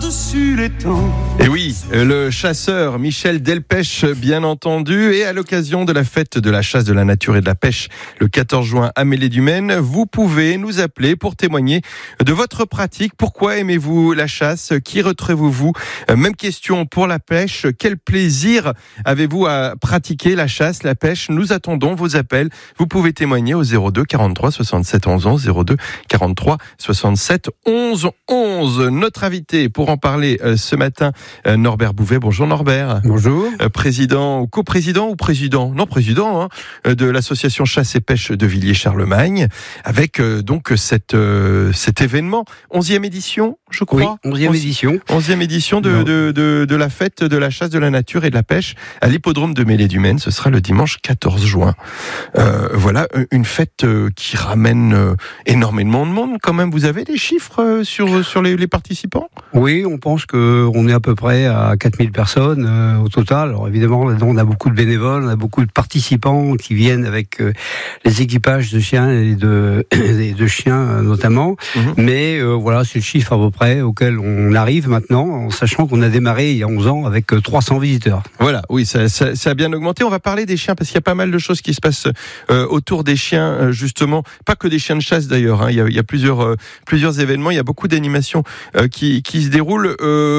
par-dessus les temps. Et oui, le chasseur Michel Delpech, bien entendu, et à l'occasion de la fête de la chasse, de la nature et de la pêche, le 14 juin à Mélé-du-Maine, vous pouvez nous appeler pour témoigner de votre pratique. Pourquoi aimez-vous la chasse? Qui retrouvez-vous? Même question pour la pêche. Quel plaisir avez-vous à pratiquer la chasse, la pêche? Nous attendons vos appels. Vous pouvez témoigner au 02 43 67 11 11, 02 43 67 11 11. Notre invité pour en parler ce matin, Norbert Bouvet. Bonjour Norbert. Bonjour. Président, coprésident ou président? Non, président de l'association Chasse et Pêche de Villiers-Charlemagne, avec donc cet événement, 11e édition, je crois. Oui, 11e édition. 11e édition de la fête de la chasse, de la nature et de la pêche à l'hippodrome de Mélé-du-Maine. Ce sera le dimanche 14 juin. Voilà, une fête qui ramène énormément de monde quand même. Vous avez des chiffres sur les participants? Oui, on pense qu'on est à peu près à 4000 personnes au total. Alors évidemment, là-dedans, on a beaucoup de bénévoles, on a beaucoup de participants qui viennent avec les équipages de chiens et de chiens notamment. Mais voilà, c'est le chiffre à peu près auquel on arrive maintenant, en sachant qu'on a démarré il y a 11 ans avec 300 visiteurs. Voilà, oui, ça a bien augmenté. On va parler des chiens parce qu'il y a pas mal de choses qui se passent autour des chiens, justement. Pas que des chiens de chasse d'ailleurs. Il y a plusieurs événements. Il y a beaucoup d'animations qui se déroulent.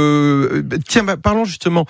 Tiens, parlons justement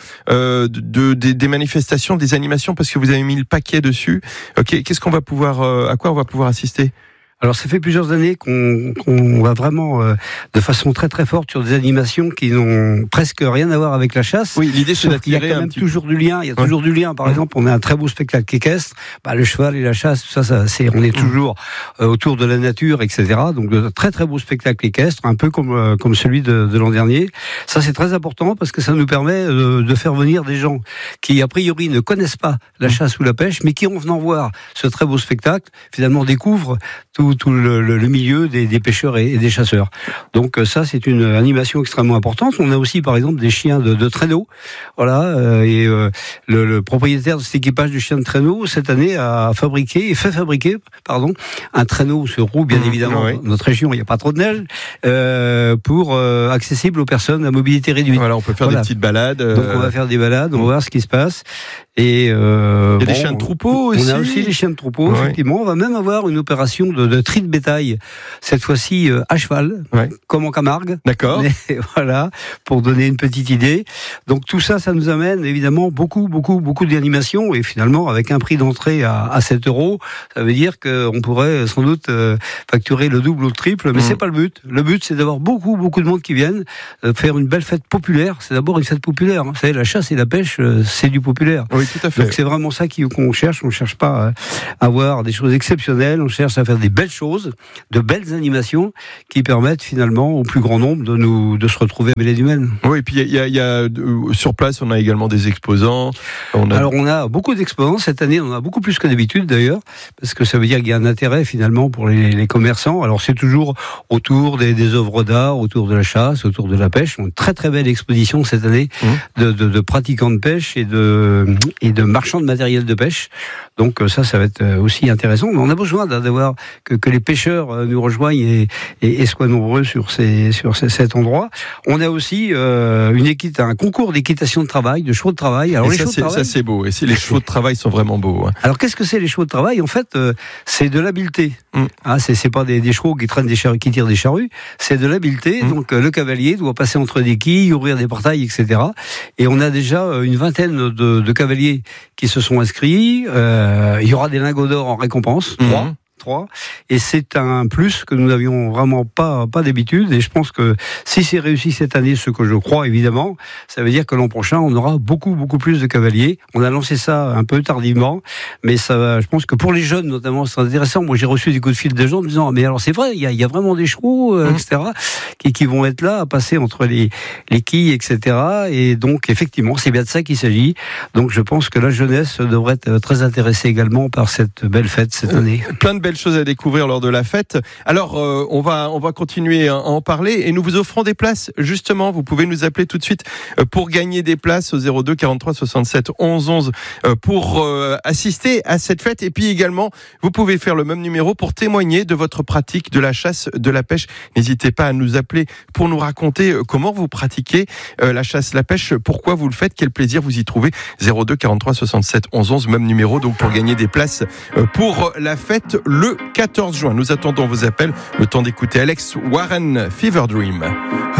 des manifestations, des animations, parce que vous avez mis le paquet dessus. Qu'est-ce qu'on va pouvoir, à quoi on va pouvoir assister? Alors ça fait plusieurs années qu'on va vraiment de façon très très forte sur des animations qui n'ont presque rien à voir avec la chasse. Oui, l'idée c'est d'attirer. Il y a quand même toujours du lien. Il y a toujours du lien. Par exemple, on a un très beau spectacle équestre. Le cheval et la chasse, tout ça, on est toujours autour de la nature, etc. Donc de très très beau spectacle équestre, un peu comme celui de l'an dernier. Ça c'est très important parce que ça nous permet de faire venir des gens qui a priori ne connaissent pas la chasse ou la pêche, mais qui en venant voir ce très beau spectacle, finalement découvrent tout le milieu des pêcheurs et des chasseurs. Donc ça, c'est une animation extrêmement importante. On a aussi, par exemple, des chiens de traîneau. Voilà, le propriétaire de cet équipage de chiens de traîneau, cette année, fait fabriquer un traîneau sur roue, bien évidemment. Oui. Dans notre région, il n'y a pas trop de neige, pour accessible aux personnes à mobilité réduite. Voilà, on peut faire des petites balades. Donc on va faire des balades, on va voir ce qui se passe. Et il y a des chiens de troupeau aussi. On a aussi des chiens de troupeau, effectivement. On va même avoir une opération de tri de bétail, cette fois-ci à cheval, comme en Camargue. D'accord. Mais, voilà, pour donner une petite idée. Donc tout ça, ça nous amène évidemment beaucoup d'animations, et finalement avec un prix d'entrée à 7 €, ça veut dire qu'on pourrait sans doute facturer le double ou le triple, mais c'est pas le but. Le but, c'est d'avoir beaucoup de monde qui viennent faire une belle fête populaire. C'est d'abord une fête populaire. Vous savez, la chasse et la pêche, c'est du populaire. Oui, tout à fait. Donc c'est vraiment ça qu'on cherche. On cherche pas à avoir des choses exceptionnelles. On cherche à faire des belles choses, de belles animations qui permettent finalement au plus grand nombre de se retrouver à Mélé-du-Maine. Oui, et puis il y a sur place, on a également des exposants. Alors on a beaucoup d'exposants cette année. On a beaucoup plus que d'habitude d'ailleurs, parce que ça veut dire qu'il y a un intérêt finalement pour les commerçants. Alors c'est toujours autour des œuvres d'art, autour de la chasse, autour de la pêche. Une très très belle exposition cette année de pratiquants de pêche et de marchands de matériel de pêche. Donc ça va être aussi intéressant. Mais on a besoin d'avoir que les pêcheurs nous rejoignent et soient nombreux sur cet endroit. On a aussi un concours d'équitation de travail, de chevaux de travail. Alors, ça c'est beau. Et les chevaux de travail sont vraiment beaux. Alors qu'est-ce que c'est les chevaux de travail? En fait, c'est de l'habileté. C'est pas des chevaux qui tirent des charrues. C'est de l'habileté. Donc le cavalier doit passer entre des quilles, ouvrir des portails, etc. Et on a déjà une vingtaine de cavaliers qui se sont inscrits. Il y aura des lingots d'or en récompense, 3. Et c'est un plus que nous n'avions vraiment pas d'habitude. Et je pense que si c'est réussi cette année, ce que je crois évidemment, ça veut dire que l'an prochain, on aura beaucoup plus de cavaliers. On a lancé ça un peu tardivement, mais je pense que pour les jeunes notamment, c'est intéressant. Moi, j'ai reçu des coups de fil de gens me disant, mais alors c'est vrai, il y a vraiment des chevaux, etc., qui vont être là à passer entre les quilles, etc. Et donc, effectivement, c'est bien de ça qu'il s'agit. Donc, je pense que la jeunesse devrait être très intéressée également par cette belle fête cette année. Plein de belles belles choses à découvrir lors de la fête. Alors, on va continuer à en parler et nous vous offrons des places. Justement, vous pouvez nous appeler tout de suite pour gagner des places au 02 43 67 11 11 pour assister à cette fête. Et puis également, vous pouvez faire le même numéro pour témoigner de votre pratique de la chasse, de la pêche. N'hésitez pas à nous appeler pour nous raconter comment vous pratiquez la chasse, la pêche, pourquoi vous le faites, quel plaisir vous y trouvez. 02 43 67 11 11, même numéro donc pour gagner des places pour la fête le 14 juin. Nous attendons vos appels, le temps d'écouter Alex Warren, Fever Dream.